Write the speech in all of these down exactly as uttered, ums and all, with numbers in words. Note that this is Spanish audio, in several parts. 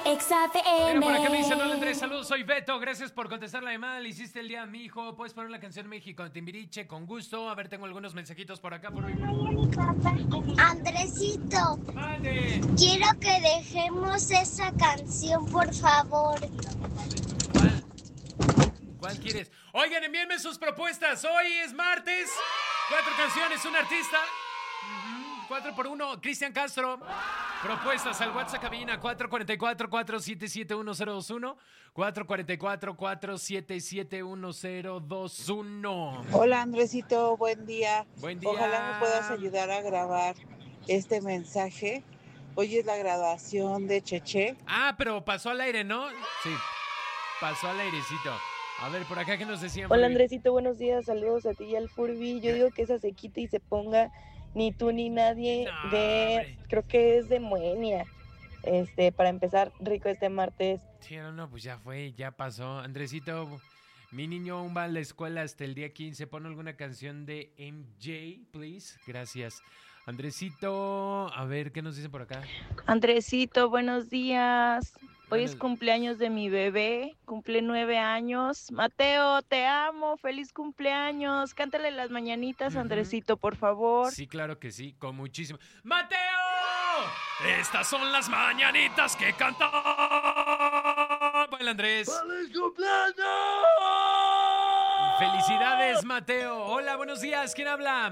Exa Mira, por acá me F M. dice, hola Andrés, saludos, soy Beto, gracias por contestar la llamada, le hiciste el día a mi hijo, puedes poner la canción México de Timbiriche, con gusto, a ver, tengo algunos mensajitos por acá, por hoy. Andresito, ¡Mande! quiero que dejemos esa canción, por favor. ¿Cuál? ¿Cuál quieres? Oigan, envíenme sus propuestas, hoy es martes, cuatro canciones, un artista, uh-huh. cuatro por uno, Cristian Castro. Propuestas al WhatsApp cabina cuatro cuatro cuatro, cuatro siete siete, uno cero dos uno, cuatro cuatro cuatro, cuatro siete siete, uno cero dos uno. Hola Andresito, buen día. Buen día. Ojalá me puedas ayudar a grabar este mensaje. Hoy es la graduación de Cheche. Ah, pero pasó al aire, ¿no? Sí, pasó al airecito. A ver, por acá, ¿qué nos decían? Hola Andresito, buenos días, saludos a ti y al Furby. Yo digo que esa se quite y se ponga Ni tú ni nadie No, de, hombre. creo que es de Moenia. Este, para empezar, rico este martes. Sí, no, no, pues ya fue, ya pasó. Andresito, mi niño aún va a la escuela hasta el día quince. Pon alguna canción de M J, please. Gracias. Andresito, a ver, ¿qué nos dicen por acá? Andresito, buenos días. Hoy Buenos- es cumpleaños de mi bebé, cumple nueve años. Mateo, te amo, feliz cumpleaños. Cántale las mañanitas, Ujú. Andresito, por favor. Sí, claro que sí, con muchísimo. ¡Mateo! Estas son las mañanitas que canta. Baila Andrés. ¡Feliz cumpleaños! Felicidades, Mateo. Hola, buenos días. ¿Quién habla?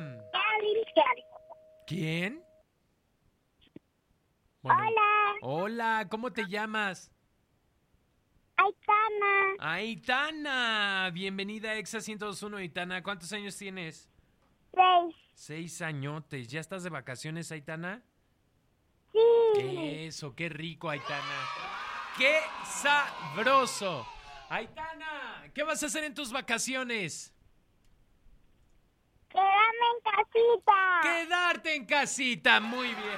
¿Quién? Bueno. Hola, Hola, ¿cómo te llamas? Aitana, Aitana. Bienvenida a Exa ciento dos punto uno, Aitana. ¿Cuántos años tienes? seis. Seis añotes. ¿Ya estás de vacaciones, Aitana? Sí. Eso, qué rico, Aitana. ¡Qué sabroso! Aitana, ¿qué vas a hacer en tus vacaciones? Quédame en casita. Quedarte en casita. Muy bien.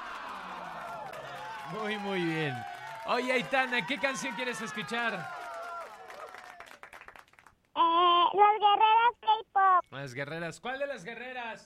Muy, muy bien. Oye, Aitana, ¿qué canción quieres escuchar? Eh, las guerreras K-pop. Las guerreras. ¿Cuál de las guerreras?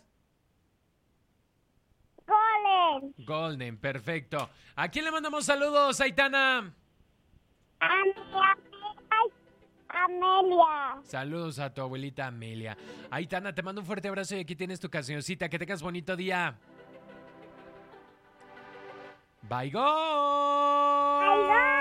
Golem. Golden, perfecto. ¿A quién le mandamos saludos, Aitana? A mi amiga Amelia. Saludos a tu abuelita Amelia. Aitana, te mando un fuerte abrazo y aquí tienes tu cancioncita. Que tengas bonito día. Bye, go. Bye, bye.